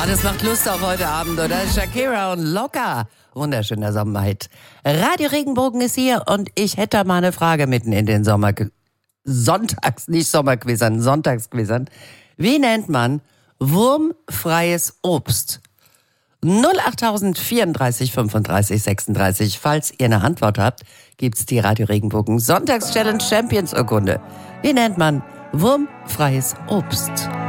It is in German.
Das macht Lust auf heute Abend, oder? Shakira und Locker. Wunderschöner Sommerhit. Radio Regenbogen ist hier und ich hätte mal eine Frage mitten in den Sonntagsquizzern. Wie nennt man wurmfreies Obst? 08000 34 35 36. Falls ihr eine Antwort habt, gibt's die Radio Regenbogen Sonntagschallenge Champions Urkunde. Wie nennt man wurmfreies Obst?